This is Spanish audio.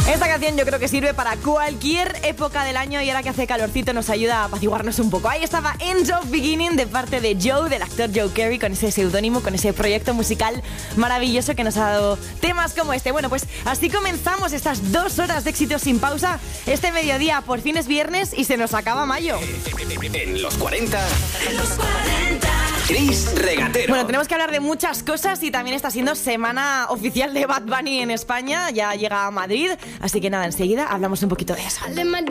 Esta canción yo creo que sirve para cualquier época del año y ahora que hace calorcito nos ayuda a apaciguarnos un poco. Ahí estaba End of Beginning de parte de Joe, del actor Joe Carey, con ese seudónimo, con ese proyecto musical maravilloso que nos ha dado temas como este. Bueno, pues así comenzamos estas 2 horas de éxitos sin pausa. Este mediodía por fin es viernes y se nos acaba mayo. En los 40. Chris Regatero. Bueno, tenemos que hablar de muchas cosas y también está siendo semana oficial de Bad Bunny en España. Ya llega a Madrid, así que nada, enseguida hablamos un poquito de eso.